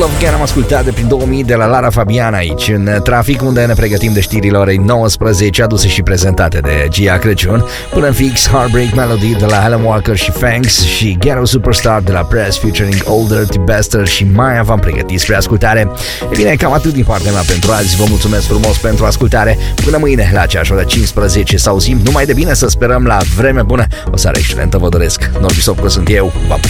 Love Again am ascultat de prin 2000 de la Lara Fabian aici în trafic, unde ne pregătim de știrile orei 19, aduse și prezentate de Gia Crăciun. Până în fix, Heartbreak Melody de la Alan Walker și Fangs și Ghetto Superstar de la Press featuring Old Dirty Bastard și mai v-am pregătit spre ascultare. E bine, cam atât din partea mea pentru azi. Vă mulțumesc frumos pentru ascultare. Până mâine la aceeași oră 15 să auzim numai de bine, să sperăm la vreme bună. O seară excelentă vă doresc. Norbi Sopco sunt eu.